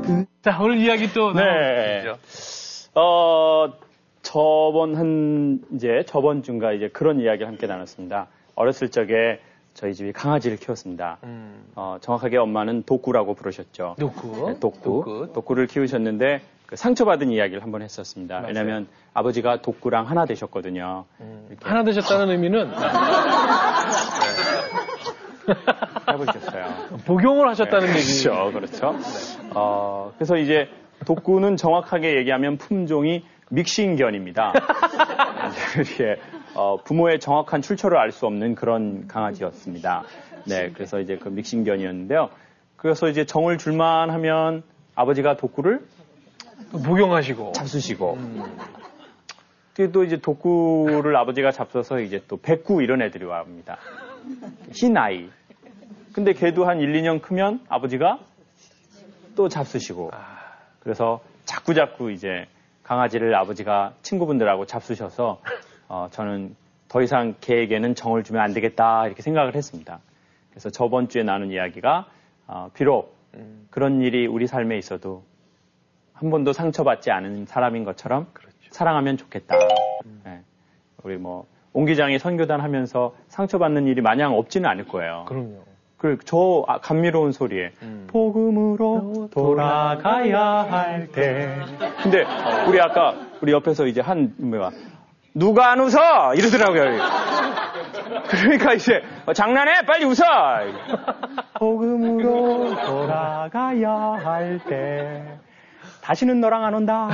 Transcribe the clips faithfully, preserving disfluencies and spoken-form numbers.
자, 오늘 이야기 또 네. 어, 저번 한, 이제 저번 주인가 이제 그런 이야기를 함께 나눴습니다. 어렸을 적에 저희 집이 강아지를 키웠습니다. 음. 어, 정확하게 엄마는 독구라고 부르셨죠. 독구? 네, 독구. 독구. 독구를 키우셨는데 그 상처받은 이야기를 한번 했었습니다. 맞아요. 왜냐면 아버지가 독구랑 하나 되셨거든요. 음. 하나 되셨다는 의미는? 해보셨어요. 복용을 하셨다는 네, 얘기죠. 그렇죠. 그렇죠. 어, 그래서 이제 독구는 정확하게 얘기하면 품종이 믹싱견입니다. 이렇게 어, 부모의 정확한 출처를 알 수 없는 그런 강아지였습니다. 네, 그래서 이제 그 믹싱견이었는데요. 그래서 이제 정을 줄만 하면 아버지가 독구를 복용하시고 잡수시고. 음. 또 이제 독구를 아버지가 잡숴서 이제 또 백구 이런 애들이 와옵니다. 흰 아이. 근데 걔도 한 일, 이 년 크면 아버지가 또 잡수시고. 그래서 자꾸자꾸 이제 강아지를 아버지가 친구분들하고 잡수셔서 어, 저는 더 이상 걔에게는 정을 주면 안 되겠다 이렇게 생각을 했습니다. 그래서 저번 주에 나눈 이야기가 어, 비록 음. 그런 일이 우리 삶에 있어도 한 번도 상처받지 않은 사람인 것처럼 그렇죠. 사랑하면 좋겠다. 음. 네. 우리 뭐 옹 기장이 선교단 하면서 상처받는 일이 마냥 없지는 않을 거예요. 그럼요. 그 저 감미로운 소리에 음. 복음으로 돌아가야 할 때. 근데 우리 아까 우리 옆에서 이제 한 뭐야 누가 안 웃어 이러더라고요. 그러니까 이제 장난해 빨리 웃어. 복음으로 돌아가야 할 때 다시는 너랑 안 온다.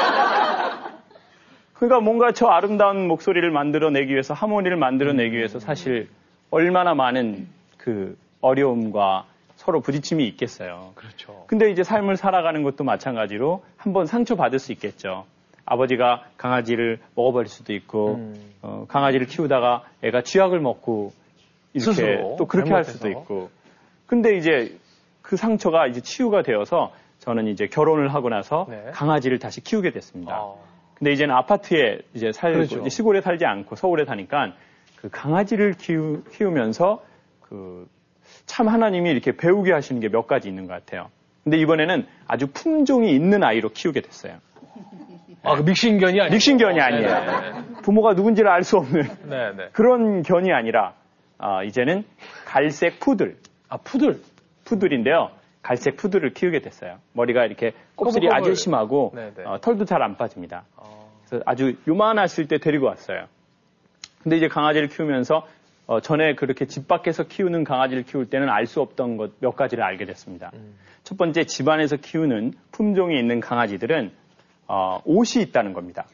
그러니까 뭔가 저 아름다운 목소리를 만들어내기 위해서 하모니를 만들어내기 위해서 사실 얼마나 많은 그 어려움과 서로 부딪힘이 있겠어요. 그렇죠. 근데 이제 삶을 살아가는 것도 마찬가지로 한번 상처받을 수 있겠죠. 아버지가 강아지를 먹어버릴 수도 있고, 음. 어, 강아지를 키우다가 애가 쥐약을 먹고 이렇게 스스로, 또 그렇게 할 수도 있고. 근데 이제 그 상처가 이제 치유가 되어서 저는 이제 결혼을 하고 나서 네. 강아지를 다시 키우게 됐습니다. 아. 근데 이제는 아파트에 이제 살고 그렇죠. 이제 시골에 살지 않고 서울에 사니까 그 강아지를 키우, 키우면서 그 참 하나님이 이렇게 배우게 하시는 게 몇 가지 있는 것 같아요. 근데 이번에는 아주 품종이 있는 아이로 키우게 됐어요. 아, 그 믹싱견이 아니에요? 믹싱견이 아니에요. 네네. 부모가 누군지를 알 수 없는 네네. 그런 견이 아니라 어, 이제는 갈색 푸들. 아, 푸들? 푸들인데요. 갈색 푸들을 키우게 됐어요. 머리가 이렇게 곱슬이 꼬불꼬불. 아주 심하고 어, 털도 잘 안 빠집니다. 어. 그래서 아주 요만했을 때 데리고 왔어요. 근데 이제 강아지를 키우면서 어, 전에 그렇게 집 밖에서 키우는 강아지를 키울 때는 알 수 없던 것 몇 가지를 알게 됐습니다. 음. 첫 번째, 집안에서 키우는 품종이 있는 강아지들은 어, 옷이 있다는 겁니다.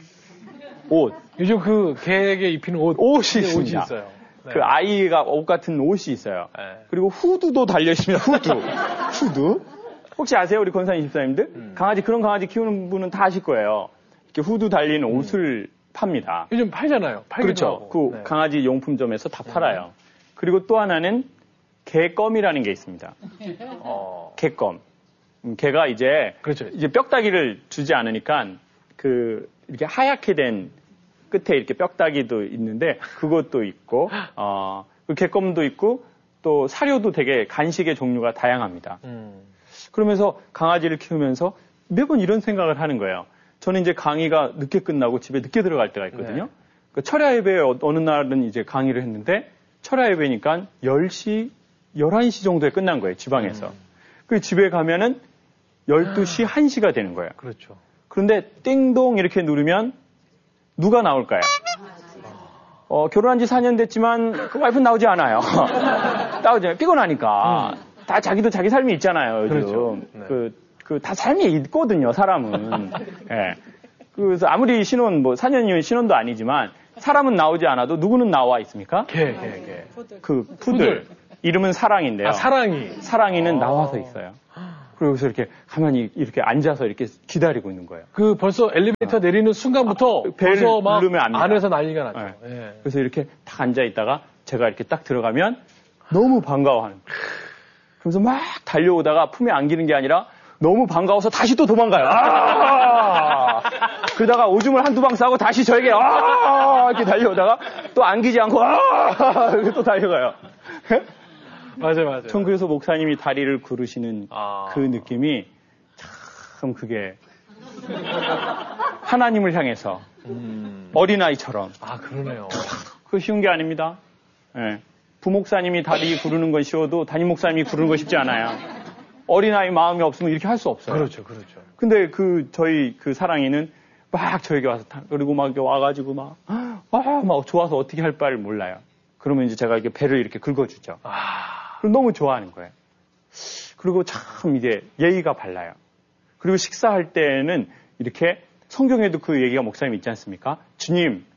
옷. 요즘 그 개에게 입히는 옷. 옷이 있습니다. 옷이 있어요. 네. 그 아이가 옷 같은 옷이 있어요. 네. 그리고 후드도 달려있습니다. 후드. 후드. 혹시 아세요? 우리 권사님 집사님들? 음. 강아지, 그런 강아지 키우는 분은 다 아실 거예요. 이렇게 후드 달린 음. 옷을 팝니다. 요즘 팔잖아요. 그렇죠. 하고. 그 네. 강아지 용품점에서 다 팔아요. 그리고 또 하나는 개껌이라는 게 있습니다. 어. 개껌. 개가 이제 그렇죠. 이제 뼈다귀를 주지 않으니까 그 이렇게 하얗게 된 끝에 이렇게 뼈다귀도 있는데 그것도 있고 어, 그 개껌도 있고 또 사료도 되게 간식의 종류가 다양합니다. 음. 그러면서 강아지를 키우면서 매번 이런 생각을 하는 거예요. 저는 이제 강의가 늦게 끝나고 집에 늦게 들어갈 때가 있거든요. 네. 그 철야 예배에 어느 날은 이제 강의를 했는데 철야 예배니까 열 시, 열한 시 정도에 끝난 거예요. 지방에서. 음. 그 집에 가면은 열두 시, 한 시가 되는 거예요. 그렇죠. 그런데 띵동 이렇게 누르면 누가 나올까요? 어, 결혼한 지 사 년 됐지만 그 와이프는 나오지 않아요. 나오지 않아요. 피곤하니까. 음. 다 자기도 자기 삶이 있잖아요. 요즘. 그렇죠. 네. 그 그 다 삶이 있거든요, 사람은. 예. 그래서 아무리 신혼, 뭐 사 년이면 신혼도 아니지만 사람은 나오지 않아도 누구는 나와 있습니까? 개, 개, 개. 그 푸들. 푸들. 이름은 사랑인데요. 아, 사랑이. 사랑이는 아. 나와서 있어요. 그래서 이렇게 가만히 이렇게 앉아서 이렇게 기다리고 있는 거예요. 그 벌써 엘리베이터 어. 내리는 순간부터 아, 벨 벌써 막 누르면 압니다. 안에서 난리가 나죠. 네. 예. 그래서 이렇게 딱 앉아 있다가 제가 이렇게 딱 들어가면 너무 반가워하는 거예요. 그래서 막 달려오다가 품에 안기는 게 아니라 너무 반가워서 다시 또 도망가요. 아! 그러다가 오줌을 한두 방 싸고 다시 저에게 아! 이렇게 달려오다가 또 안기지 않고 아! 이렇게 또 달려가요. 맞아요, 맞아요. 전 그래서 목사님이 다리를 구르시는 아... 그 느낌이 얼마만큼 그게 하나님을 향해서 음. 어린아이처럼. 아, 그러네요. 그거 쉬운 게 아닙니다. 예. 부목사님이 다리 구르는 건 쉬워도 담임 목사님이 구르는 거 쉽지 않아요. 어린아이 마음이 없으면 이렇게 할 수 없어요. 그렇죠, 그렇죠. 근데 그 저희 그 사랑이는 막 저에게 와서 타, 그리고 막 이렇게 와가지고 막, 와, 막 좋아서 어떻게 할 바를 몰라요. 그러면 이제 제가 이렇게 배를 이렇게 긁어주죠. 아. 그럼 너무 좋아하는 거예요. 그리고 참 이게 예의가 발라요. 그리고 식사할 때는 이렇게 성경에도 그 얘기가 목사님 있지 않습니까? 주님,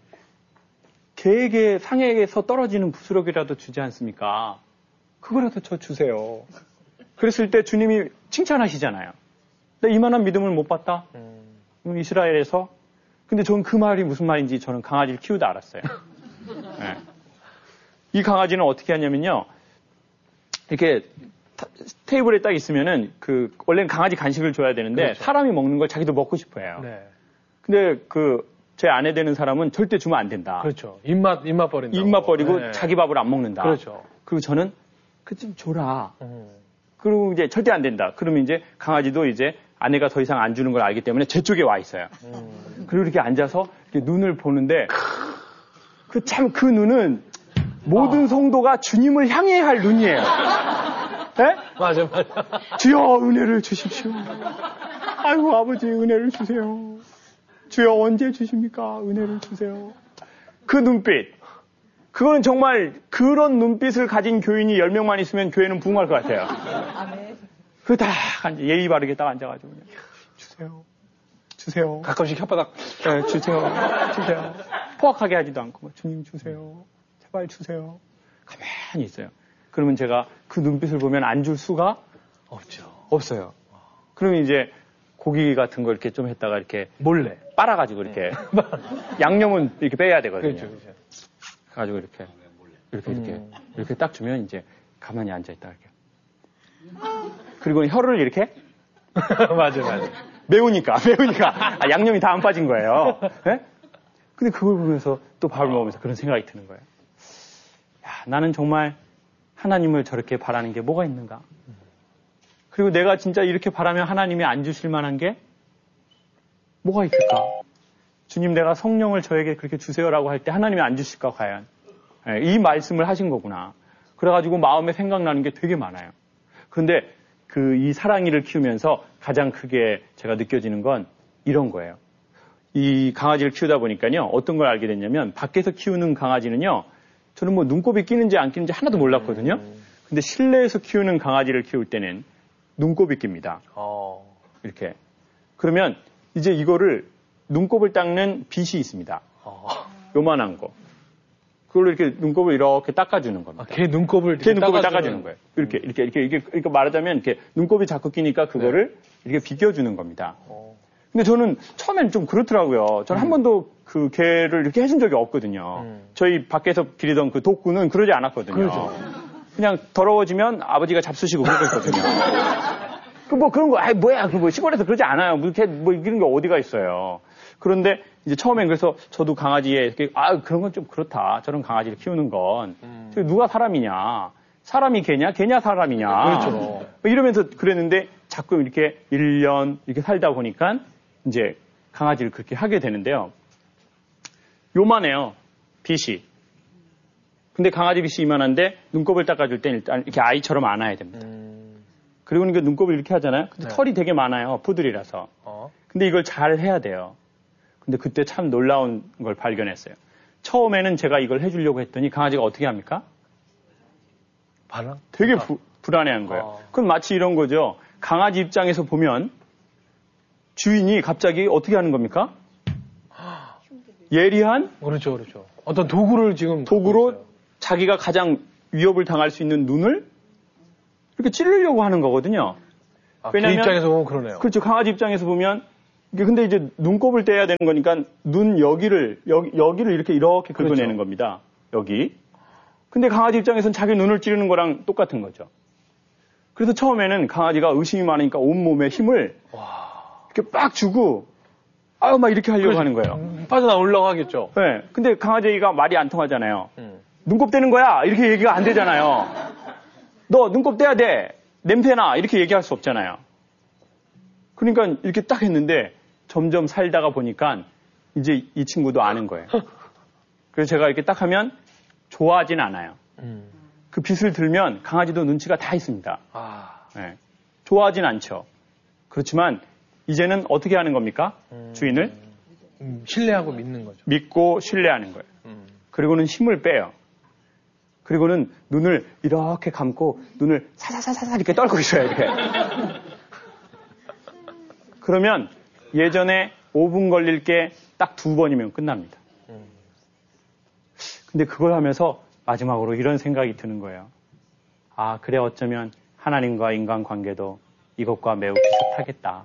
개에게 상에게서 떨어지는 부스러기라도 주지 않습니까? 그거라도 저 주세요. 그랬을 때 주님이 칭찬하시잖아요. 나 이만한 믿음을 못 봤다. 음. 이스라엘에서. 근데 저는 그 말이 무슨 말인지 저는 강아지를 키우다 알았어요. 네. 이 강아지는 어떻게 하냐면요. 이렇게 타, 테이블에 딱 있으면은 그 원래는 강아지 간식을 줘야 되는데 그렇죠. 사람이 먹는 걸 자기도 먹고 싶어해요. 네. 근데 그 제 아내 되는 사람은 절대 주면 안 된다. 그렇죠. 입맛, 입맛 버린다. 입맛 버리고 네. 자기 밥을 안 먹는다. 그렇죠. 그리고 저는 그 좀 줘라. 음. 그리고 이제 절대 안 된다. 그러면 이제 강아지도 이제 아내가 더 이상 안 주는 걸 알기 때문에 제 쪽에 와 있어요. 음. 그리고 이렇게 앉아서 이렇게 눈을 보는데 그 참 그 눈은 모든 아. 성도가 주님을 향해 할 눈이에요. 네? 맞아, 맞아. 주여 은혜를 주십시오. 아이고 아버지 은혜를 주세요. 주여 언제 주십니까? 은혜를 주세요. 그 눈빛. 그건 정말 그런 눈빛을 가진 교인이 열 명만 있으면 교회는 부흥할 것 같아요. 그 딱 앉아 예의 바르게 딱 앉아가지고 그냥 주세요. 주세요. 가끔씩 혓바닥. 네, 주세요. 주세요. 포악하게 하지도 않고 뭐, 주님 주세요. 제발 주세요. 가만히 있어요. 그러면 제가 그 눈빛을 보면 안 줄 수가 없죠. 없어요. 그러면 이제 고기 같은 거 이렇게 좀 했다가 이렇게 몰래. 빨아가지고 이렇게 양념은 이렇게 빼야 되거든요. 그렇죠, 그렇죠. 가지고 이렇게 이렇게 이렇게 음. 이렇게 딱 주면 이제 가만히 앉아 있다 이렇게. 그리고 혀를 이렇게 맞아, 맞아. 매우니까 매우니까 아, 양념이 다 안 빠진 거예요. 네? 근데 그걸 보면서 또 밥을 먹으면서 그런 생각이 드는 거예요. 야, 나는 정말 하나님을 저렇게 바라는 게 뭐가 있는가? 그리고 내가 진짜 이렇게 바라면 하나님이 안 주실 만한 게 뭐가 있을까? 주님 내가 성령을 저에게 그렇게 주세요라고 할 때 하나님이 안 주실까 과연? 네, 이 말씀을 하신 거구나. 그래가지고 마음에 생각나는 게 되게 많아요. 그런데 그 이 사랑이를 키우면서 가장 크게 제가 느껴지는 건 이런 거예요. 이 강아지를 키우다 보니까요. 어떤 걸 알게 됐냐면 밖에서 키우는 강아지는요. 저는 뭐 눈곱이 끼는지 안 끼는지 하나도 몰랐거든요. 근데 실내에서 키우는 강아지를 키울 때는 눈곱이 낍니다. 어. 이렇게. 그러면 이제 이거를 눈곱을 닦는 빗이 있습니다. 어. 요만한 거. 그걸로 이렇게 눈곱을 이렇게 닦아주는 겁니다. 아, 걔 눈곱을 걔 눈곱을 닦아주는- 닦아주는 거예요. 이렇게, 이렇게, 이렇게, 이렇게, 이렇게 말하자면 이렇게 눈곱이 자꾸 끼니까 그거를 네. 이렇게 비껴주는 겁니다. 어. 근데 저는 처음엔 좀 그렇더라고요. 저는 음. 한 번도 그 개를 이렇게 해준 적이 없거든요. 음. 저희 밖에서 기르던 그 독구는 그러지 않았거든요. 그렇죠. 그냥 더러워지면 아버지가 잡수시고 그랬거든요. 그 뭐 그런 거, 아이 뭐야, 그 뭐 시골에서 그러지 않아요. 뭐 이렇게 뭐 이런 게 어디가 있어요. 그런데 이제 처음엔 그래서 저도 강아지에 이렇게 아 그런 건 좀 그렇다. 저런 강아지를 키우는 건 음. 누가 사람이냐, 사람이 개냐, 개냐 사람이냐. 그렇죠. 뭐 이러면서 그랬는데 자꾸 이렇게 일 년 이렇게 살다 보니까 이제 강아지를 그렇게 하게 되는데요. 요만해요, 빗이. 근데 강아지 빗이 이만한데 눈곱을 닦아줄 땐 일단 이렇게 아이처럼 안아야 됩니다. 음. 그리고 이게 눈곱을 이렇게 하잖아요. 근데 네. 털이 되게 많아요, 푸들이라서. 어. 근데 이걸 잘 해야 돼요. 근데 그때 참 놀라운 걸 발견했어요. 처음에는 제가 이걸 해주려고 했더니 강아지가 어떻게 합니까? 반응? 되게 부, 불안해한 거예요. 어. 그건 마치 이런 거죠. 강아지 입장에서 보면 주인이 갑자기 어떻게 하는 겁니까? 예리한? 그렇죠, 그렇죠. 어떤 도구를 지금 도구로 자기가 가장 위협을 당할 수 있는 눈을 이렇게 찌르려고 하는 거거든요. 아, 왜냐면 그 입장에서 보면 그러네요. 그렇죠. 강아지 입장에서 보면 근데 이제 눈곱을 떼야 되는 거니까 눈 여기를 여기, 여기를 이렇게 이렇게 긁어내는 그렇죠. 겁니다. 여기. 근데 강아지 입장에서는 자기 눈을 찌르는 거랑 똑같은 거죠. 그래서 처음에는 강아지가 의심이 많으니까 온몸에 힘을 와. 이렇게 빡 주고 아유 막 이렇게 하려고 그렇지. 하는 거예요. 음, 빠져나오려고 하겠죠. 네. 근데 강아지가 말이 안 통하잖아요. 음. 눈곱 떼는 거야 이렇게 얘기가 안 되잖아요. 너 눈곱 떼야 돼. 냄새나 이렇게 얘기할 수 없잖아요. 그러니까 이렇게 딱 했는데 점점 살다가 보니까 이제 이 친구도 아는 거예요. 그래서 제가 이렇게 딱 하면 좋아하진 않아요. 음. 그 빗을 들면 강아지도 눈치가 다 있습니다. 아. 네. 좋아하진 않죠. 그렇지만 이제는 어떻게 하는 겁니까? 음. 주인을? 음, 신뢰하고 믿는 거죠. 믿고 신뢰하는 거예요. 음. 그리고는 힘을 빼요. 그리고는 눈을 이렇게 감고 눈을 사사사사 이렇게 떨고 있어요. 이렇게. 그러면 예전에 오 분 걸릴 게 딱 두 번이면 끝납니다. 근데 그걸 하면서 마지막으로 이런 생각이 드는 거예요. 아, 그래 어쩌면 하나님과 인간 관계도 이것과 매우 비슷하겠다.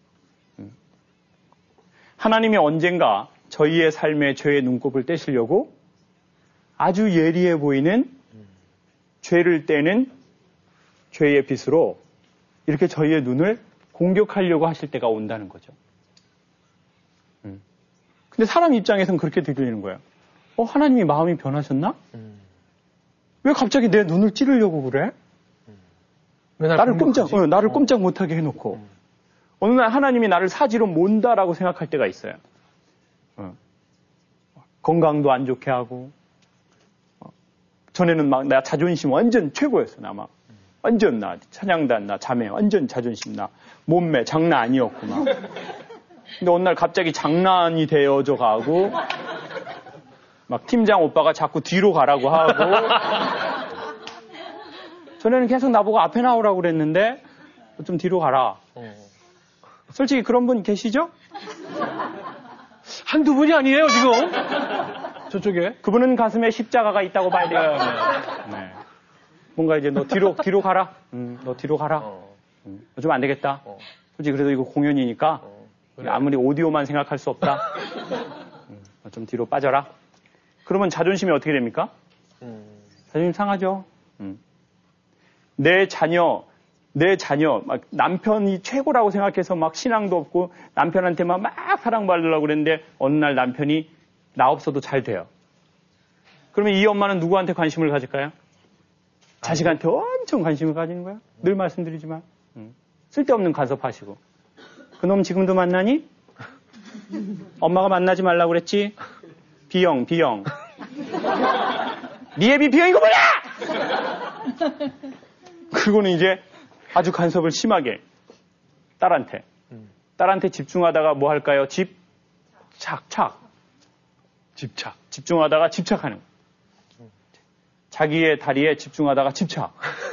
하나님이 언젠가 저희의 삶에 죄의 눈곱을 떼시려고 아주 예리해 보이는 죄를 떼는 죄의 빛으로 이렇게 저희의 눈을 공격하려고 하실 때가 온다는 거죠. 음. 근데 사람 입장에서는 그렇게 들리는 거예요. 어, 하나님이 마음이 변하셨나? 음. 왜 갑자기 내 눈을 찌르려고 그래? 음. 왜 나를 꼼짝, 어, 나를 어. 꼼짝 못하게 해놓고. 음. 어느 날 하나님이 나를 사지로 몬다라고 생각할 때가 있어요. 어. 건강도 안 좋게 하고, 어. 전에는 막 나 자존심 완전 최고였어, 나 막. 완전 나, 찬양단 나, 자매, 완전 자존심 나, 몸매 장난 아니었고 막. 근데 어느 날 갑자기 장난이 되어져 가고, 막 팀장 오빠가 자꾸 뒤로 가라고 하고, 전에는 계속 나보고 앞에 나오라고 그랬는데, 좀 뒤로 가라. 솔직히 그런 분 계시죠? 한두 분이 아니에요, 지금. 저쪽에. 그분은 가슴에 십자가가 있다고 봐야 돼요. 네. 네. 뭔가 이제 너 뒤로, 뒤로 가라. 음, 너 뒤로 가라. 어. 음, 좀 안 되겠다. 어. 솔직히 그래도 이거 공연이니까 어. 그래. 아무리 오디오만 생각할 수 없다. 음, 좀 뒤로 빠져라. 그러면 자존심이 어떻게 됩니까? 음. 자존심 상하죠. 음. 내 자녀, 내 자녀, 막 남편이 최고라고 생각해서 막 신앙도 없고 남편한테만 막 사랑받으려고 그랬는데 어느 날 남편이 나 없어도 잘 돼요. 그러면 이 엄마는 누구한테 관심을 가질까요? 자식한테 엄청 관심을 가지는 거야. 늘 말씀드리지만. 음. 쓸데없는 간섭하시고. 그놈 지금도 만나니? 엄마가 만나지 말라고 그랬지? B형, B형. 니 애비 B형이고 뭐야! 그리고는 이제 아주 간섭을 심하게 딸한테. 딸한테 집중하다가 뭐 할까요? 집, 착, 착. 집착. 집중하다가 집착하는 거예요. 자기의 다리에 집중하다가 집착.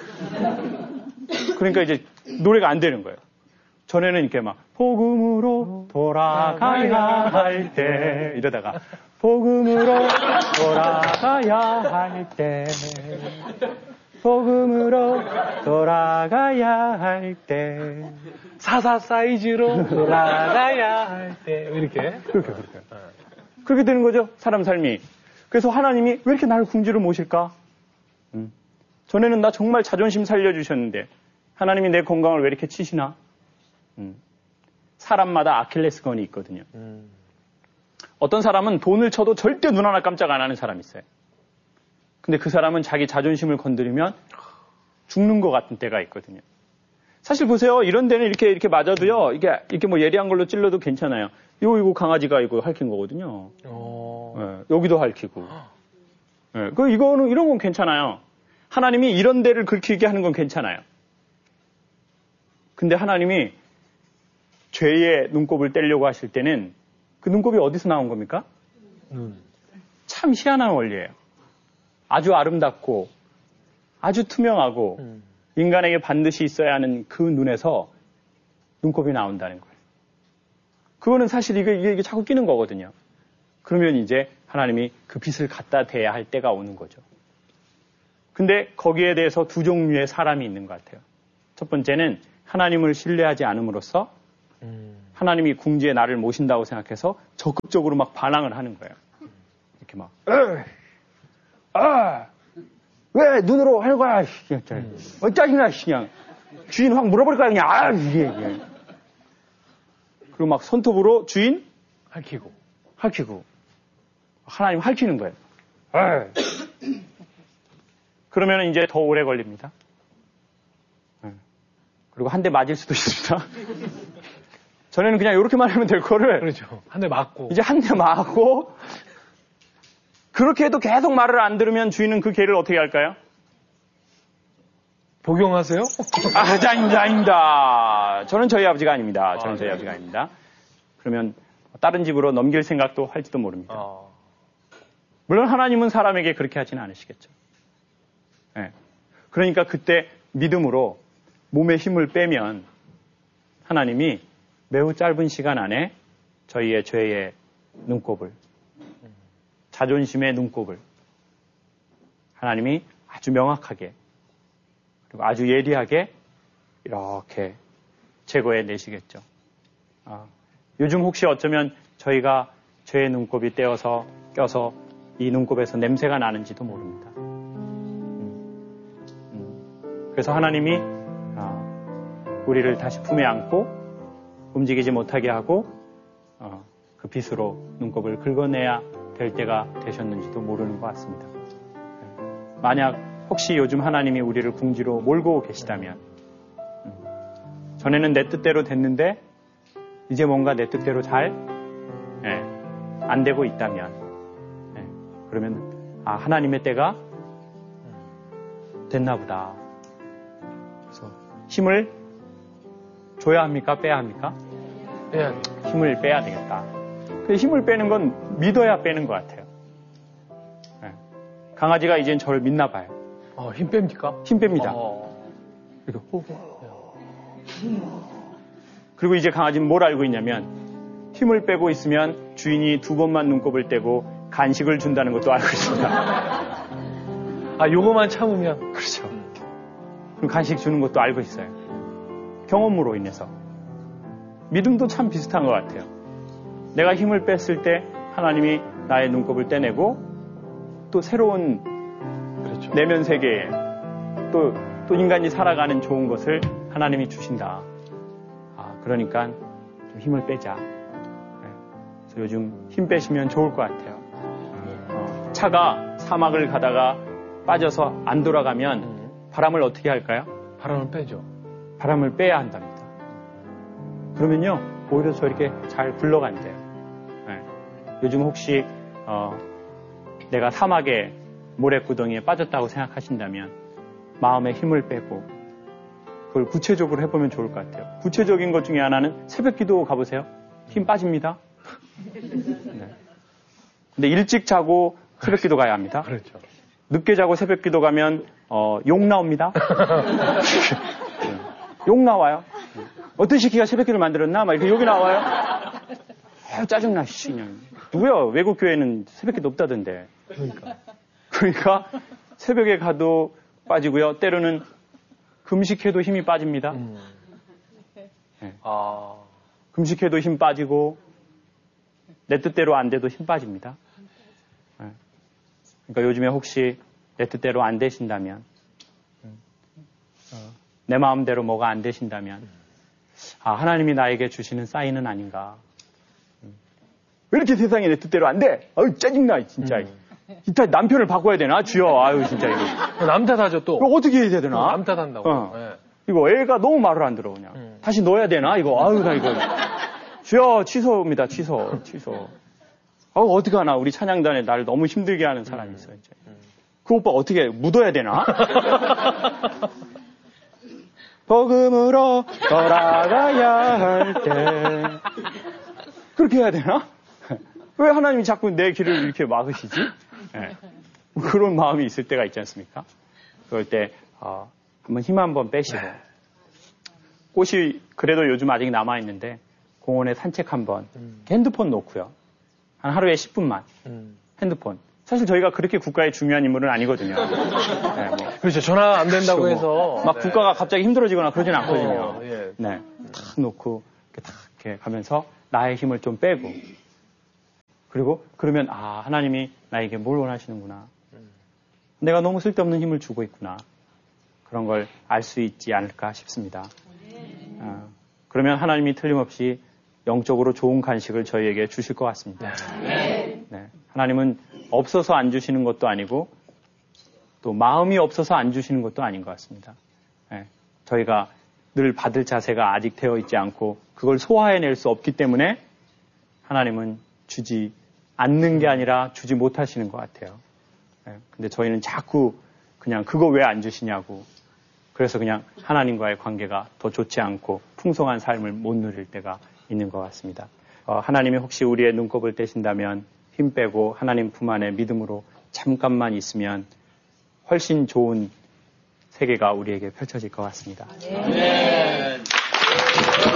그러니까 이제 노래가 안 되는 거예요. 전에는 이렇게 막 복음으로 돌아가야 할 때 이러다가 복음으로 돌아가야 할 때 복음으로 돌아가야 할 때 사사 사이즈로 돌아가야 할 때 이렇게 그렇게 그렇게 그렇게 되는 거죠. 사람 삶이. 그래서 하나님이 왜 이렇게 나를 궁지로 모실까? 음. 전에는 나 정말 자존심 살려주셨는데 하나님이 내 건강을 왜 이렇게 치시나? 음. 사람마다 아킬레스건이 있거든요. 음. 어떤 사람은 돈을 쳐도 절대 눈 하나 깜짝 안 하는 사람이 있어요. 근데 그 사람은 자기 자존심을 건드리면 죽는 것 같은 때가 있거든요. 사실 보세요. 이런 데는 이렇게 이렇게 맞아도요. 이게 이렇게 뭐 예리한 걸로 찔러도 괜찮아요. 이거 이거 강아지가 이거 핥힌 거거든요. 네, 여기도 핥히고. 네, 그 이거는 이런 건 괜찮아요. 하나님이 이런 데를 긁히게 하는 건 괜찮아요. 근데 하나님이 죄의 눈곱을 떼려고 하실 때는 그 눈곱이 어디서 나온 겁니까? 음. 참 희한한 원리예요. 아주 아름답고 아주 투명하고 음. 인간에게 반드시 있어야 하는 그 눈에서 눈곱이 나온다는 거예요. 그거는 사실 이게, 이게, 이게 자꾸 끼는 거거든요. 그러면 이제 하나님이 그 빛을 갖다 대야 할 때가 오는 거죠. 근데 거기에 대해서 두 종류의 사람이 있는 것 같아요. 첫 번째는 하나님을 신뢰하지 않음으로써 음. 하나님이 궁지에 나를 모신다고 생각해서 적극적으로 막 반항을 하는 거예요. 이렇게 막, 아, 왜 눈으로 하는 거야? 음. 어, 짜증나, 그냥. 주인 확 물어버릴 거야, 그냥. 아, 이게, 이게. 그리고 막 손톱으로 주인 핥히고, 핥히고. 하나님 핥히는 거예요. 그러면 이제 더 오래 걸립니다. 그리고 한 대 맞을 수도 있습니다. 전에는 그냥 이렇게만 하면 될 거를. 그렇죠. 한 대 맞고. 이제 한 대 맞고. 그렇게 해도 계속 말을 안 들으면 주인은 그 개를 어떻게 할까요? 복용하세요? 아, 자, 아닙니다, 아닙니다. 저는 저희 아버지가 아닙니다. 저는 아, 저희 네. 아버지가 아닙니다. 그러면 다른 집으로 넘길 생각도 할지도 모릅니다. 어. 물론 하나님은 사람에게 그렇게 하지는 않으시겠죠. 네. 그러니까 그때 믿음으로 몸에 힘을 빼면 하나님이 매우 짧은 시간 안에 저희의 죄의 눈곱을, 자존심의 눈곱을 하나님이 아주 명확하게 그리고 아주 예리하게 이렇게 제거해 내시겠죠. 아, 요즘 혹시 어쩌면 저희가 죄의 눈곱이 떼어서 껴서 이 눈곱에서 냄새가 나는지도 모릅니다. 음, 음. 그래서 하나님이 아, 우리를 다시 품에 안고 움직이지 못하게 하고 어, 그 빗으로 눈곱을 긁어내야 될 때가 되셨는지도 모르는 것 같습니다. 만약 혹시 요즘 하나님이 우리를 궁지로 몰고 계시다면 음, 전에는 내 뜻대로 됐는데 이제 뭔가 내 뜻대로 잘 안 예, 되고 있다면 예, 그러면 아 하나님의 때가 됐나 보다. 그래서 힘을 줘야 합니까? 빼야 합니까? 예. 힘을 빼야 되겠다. 그 힘을 빼는 건 믿어야 빼는 것 같아요. 예. 강아지가 이젠 저를 믿나 봐요. 어, 힘 뺍니까? 힘 뺍니다. 어. 이렇게 호흡. 그리고 이제 강아지는 뭘 알고 있냐면 힘을 빼고 있으면 주인이 두 번만 눈곱을 떼고 간식을 준다는 것도 알고 있습니다. 아, 요거만 참으면. 그렇죠. 그럼 간식 주는 것도 알고 있어요. 경험으로 인해서. 믿음도 참 비슷한 것 같아요. 내가 힘을 뺐을 때 하나님이 나의 눈곱을 떼내고 또 새로운 그렇죠. 내면 세계에 또, 또 인간이 살아가는 좋은 것을 하나님이 주신다. 아, 그러니까 좀 힘을 빼자. 네. 그래서 요즘 힘 빼시면 좋을 것 같아요. 어, 차가 사막을 가다가 빠져서 안 돌아가면 음. 바람을 어떻게 할까요? 바람을 빼죠. 바람을 빼야 한답니다. 그러면요, 오히려 저렇게 잘 굴러간대요. 네. 요즘 혹시 어, 내가 사막에 모래구덩이에 빠졌다고 생각하신다면 마음에 힘을 빼고 그걸 구체적으로 해보면 좋을 것 같아요. 구체적인 것 중에 하나는 새벽기도 가보세요. 힘 빠집니다. 네. 근데 일찍 자고 새벽기도 가야 합니다. 그렇죠. 늦게 자고 새벽기도 가면 어, 욕 나옵니다. 네. 욕 나와요. 어떤 시기가 새벽기를 만들었나? 막 이렇게 욕이 나와요. 아, 짜증나, 씨. 그냥. 누구야? 외국 교회는 새벽기도 없다던데. 그러니까. 그러니까 새벽에 가도 빠지고요. 때로는 금식해도 힘이 빠집니다. 음. 네. 아. 금식해도 힘 빠지고 내 뜻대로 안 돼도 힘 빠집니다. 네. 그러니까 요즘에 혹시 내 뜻대로 안 되신다면 어, 내 마음대로 뭐가 안 되신다면 아 하나님이 나에게 주시는 사인은 아닌가. 왜 이렇게 세상에 내 뜻대로 안 돼? 아유 짜증나 진짜. 음. 이따 남편을 바꿔야 되나? 주여. 아유 진짜 이거. 남 탓하죠 또. 이거 어떻게 해야 되나? 남 탓한다고. 어. 네. 이거 애가 너무 말을 안 들어 그냥. 음. 다시 넣어야 되나? 이거 아유 나 이거. 주여 취소입니다. 취소. 취소. 아 어떻게 하나? 우리 찬양단에 나를 너무 힘들게 하는 사람이 있어요. 이제. 음. 그 오빠 어떻게 해? 묻어야 되나? 복음으로 돌아가야 할 때 그렇게 해야 되나? 왜 하나님이 자꾸 내 길을 이렇게 막으시지? 네. 그런 마음이 있을 때가 있지 않습니까? 그럴 때 어, 한번 힘 한번 빼시고 꽃이 그래도 요즘 아직 남아있는데 공원에 산책 한번 음. 핸드폰 놓고요. 한 하루에 십 분만 음. 핸드폰. 사실 저희가 그렇게 국가에 중요한 인물은 아니거든요. 네, 뭐. 그렇죠. 전화 안 된다고 뭐, 해서. 막 네. 국가가 갑자기 힘들어지거나 그러진 않거든요. 어, 예. 네. 탁 놓고 이렇게 탁 이렇게 가면서 나의 힘을 좀 빼고 그리고 그러면 아 하나님이 나에게 뭘 원하시는구나. 내가 너무 쓸데없는 힘을 주고 있구나. 그런 걸 알 수 있지 않을까 싶습니다. 어, 그러면 하나님이 틀림없이 영적으로 좋은 간식을 저희에게 주실 것 같습니다. 네. 하나님은 없어서 안 주시는 것도 아니고 또 마음이 없어서 안 주시는 것도 아닌 것 같습니다. 네. 저희가 늘 받을 자세가 아직 되어 있지 않고 그걸 소화해낼 수 없기 때문에 하나님은 주지 않는 게 아니라 주지 못하시는 것 같아요. 근데 저희는 자꾸 그냥 그거 왜 안 주시냐고, 그래서 그냥 하나님과의 관계가 더 좋지 않고 풍성한 삶을 못 누릴 때가 있는 것 같습니다. 어, 하나님이 혹시 우리의 눈곱을 떼신다면 힘 빼고 하나님 품 안에 믿음으로 잠깐만 있으면 훨씬 좋은 세계가 우리에게 펼쳐질 것 같습니다. 네.